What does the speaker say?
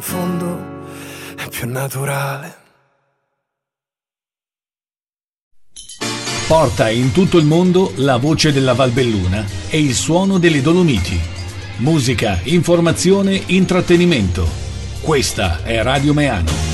In fondo è più naturale. Porta in tutto il mondo la voce della Valbelluna e il suono delle Dolomiti. Musica, informazione, intrattenimento. Questa è Radio Meano.